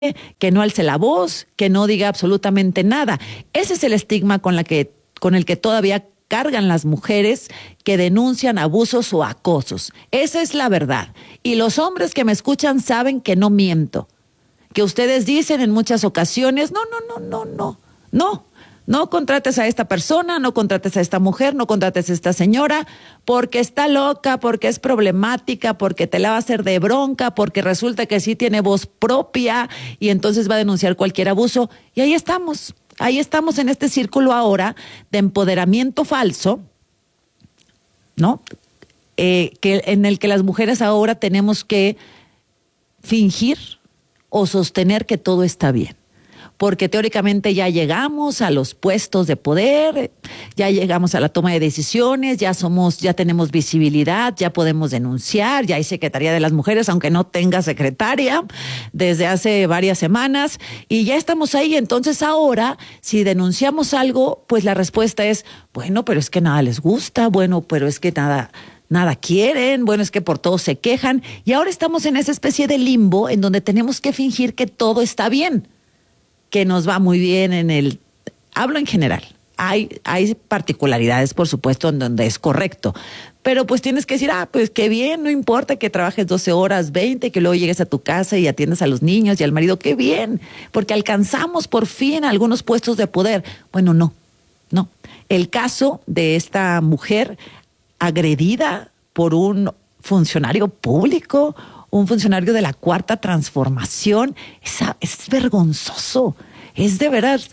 que no alce la voz, que no diga absolutamente nada. Ese es el estigma con el que todavía cargan las mujeres que denuncian abusos o acosos. Esa es la verdad. Y los hombres que me escuchan saben que no miento. Que ustedes dicen en muchas ocasiones, no contrates a esta persona, no contrates a esta mujer, no contrates a esta señora, porque está loca, porque es problemática, porque te la va a hacer de bronca, porque resulta que sí tiene voz propia y entonces va a denunciar cualquier abuso. Y ahí estamos en este círculo ahora de empoderamiento falso, ¿no? En el que las mujeres ahora tenemos que fingir o sostener que todo está bien. Porque teóricamente ya llegamos a los puestos de poder, ya llegamos a la toma de decisiones, ya tenemos visibilidad, ya podemos denunciar, ya hay Secretaría de las Mujeres, aunque no tenga secretaria desde hace varias semanas, y ya estamos ahí. Entonces ahora, si denunciamos algo, pues la respuesta es, bueno, pero es que nada les gusta, bueno, pero es que nada quieren, bueno, es que por todo se quejan, y ahora estamos en esa especie de limbo en donde tenemos que fingir que todo está bien, que nos va muy bien hablo en general. Hay particularidades, por supuesto, en donde es correcto. Pero pues tienes que decir, pues qué bien, no importa que trabajes 12 horas, 20, que luego llegues a tu casa y atiendas a los niños y al marido, qué bien, porque alcanzamos por fin algunos puestos de poder. Bueno, no. El caso de esta mujer agredida por un funcionario público, un funcionario de la Cuarta Transformación, es vergonzoso, es de verdad,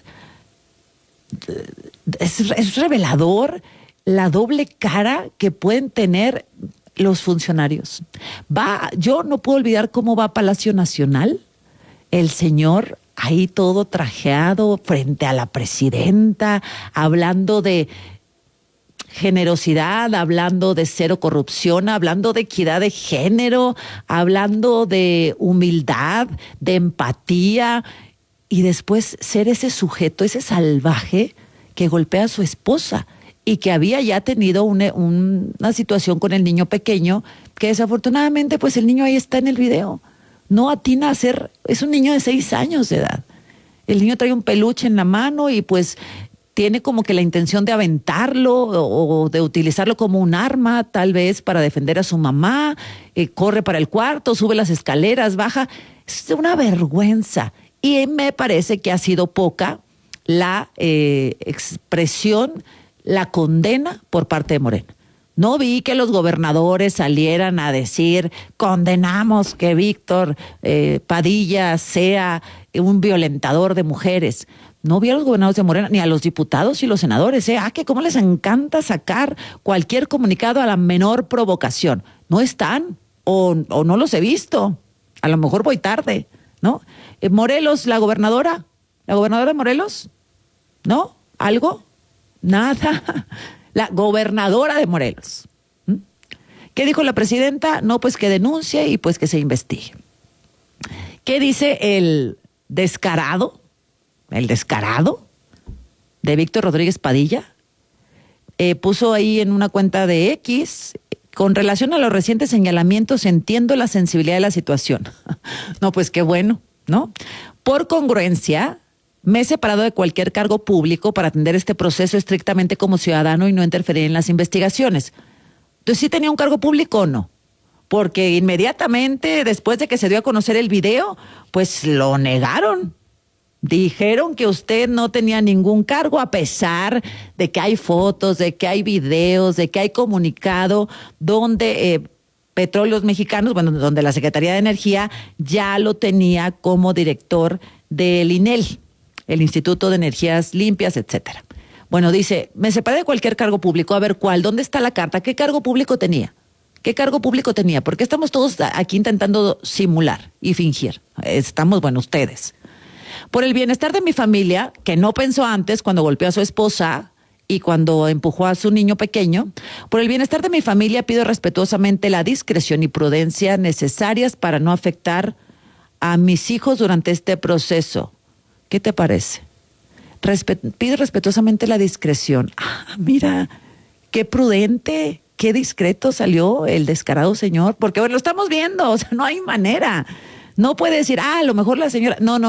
es revelador la doble cara que pueden tener los funcionarios. Yo no puedo olvidar cómo va a Palacio Nacional, el señor ahí todo trajeado frente a la presidenta, hablando de generosidad, hablando de cero corrupción, hablando de equidad de género, hablando de humildad, de empatía, y después ser ese sujeto, ese salvaje que golpea a su esposa y que había ya tenido una situación con el niño pequeño, que desafortunadamente pues el niño ahí está en el video, no atina a ser, es un niño de 6 años de edad. El niño trae un peluche en la mano y pues tiene como que la intención de aventarlo o de utilizarlo como un arma, tal vez para defender a su mamá, corre para el cuarto, sube las escaleras, baja. Es una vergüenza. Y me parece que ha sido poca la expresión, la condena por parte de Morena. No vi que los gobernadores salieran a decir, condenamos que Víctor Padilla sea un violentador de mujeres. No vi a los gobernadores de Morena, ni a los diputados y los senadores, que cómo les encanta sacar cualquier comunicado a la menor provocación. No están, o no los he visto. A lo mejor voy tarde, ¿no? Morelos, la gobernadora de Morelos, ¿no? ¿Algo? Nada. La gobernadora de Morelos. ¿Qué dijo la presidenta? No, pues que denuncie y pues que se investigue. ¿Qué dice el descarado de Víctor Rodríguez Padilla? Puso ahí en una cuenta de X, con relación a los recientes señalamientos, entiendo la sensibilidad de la situación. No, pues qué bueno, ¿no? Por congruencia, me he separado de cualquier cargo público para atender este proceso estrictamente como ciudadano y no interferir en las investigaciones. Entonces, ¿sí tenía un cargo público o no? Porque inmediatamente después de que se dio a conocer el video, pues lo negaron. Dijeron que usted no tenía ningún cargo, a pesar de que hay fotos, de que hay videos, de que hay comunicado donde Petróleos Mexicanos, donde la Secretaría de Energía ya lo tenía como director del INEL, el Instituto de Energías Limpias, etcétera. Bueno, dice, me separé de cualquier cargo público. A ver, ¿cuál? ¿Dónde está la carta? ¿Qué cargo público tenía? ¿Qué cargo público tenía? Porque estamos todos aquí intentando simular y fingir. Estamos, ustedes. Por el bienestar de mi familia, que no pensó antes cuando golpeó a su esposa y cuando empujó a su niño pequeño, por el bienestar de mi familia pido respetuosamente la discreción y prudencia necesarias para no afectar a mis hijos durante este proceso. ¿Qué te parece? Pido respetuosamente la discreción. Mira, qué prudente, qué discreto salió el descarado señor, porque lo estamos viendo, no hay manera. No puede decir, a lo mejor la señora, no, no.